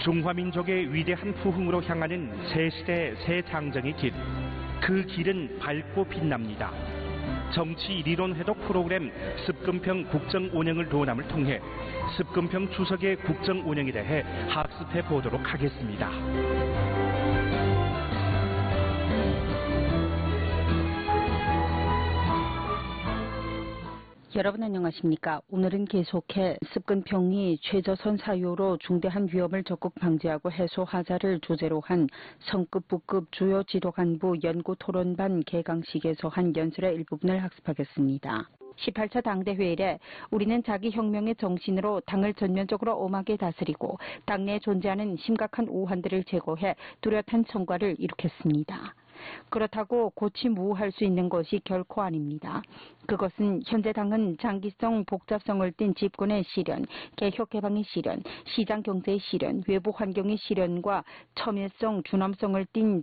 중화민족의 위대한 부흥으로 향하는 새 시대 새 장정의 길. 그 길은 밝고 빛납니다. 정치 리론 회독 프로그램 습근평 국정 운영을 도남을 통해 습근평 주석의 국정 운영에 대해 학습해 보도록 하겠습니다. 여러분 안녕하십니까? 오늘은 계속해 습근평이 최저선 사유로 중대한 위험을 적극 방지하고 해소하자를 주제로 한 성급 부급 주요 지도간부 연구토론반 개강식에서 한 연설의 일부분을 학습하겠습니다. 18차 당대회의에 우리는 자기혁명의 정신으로 당을 전면적으로 엄하게 다스리고 당내에 존재하는 심각한 오한들을 제거해 뚜렷한 성과를 이룩했습니다. 그렇다고 고치무할 수 있는 것이 결코 아닙니다. 그것은 현재 당은 장기성, 복잡성을 띤 집권의 실현, 개혁개방의 실현, 시장경제의 실현, 외부 환경의 실현과 첨예성, 준엄성을 띤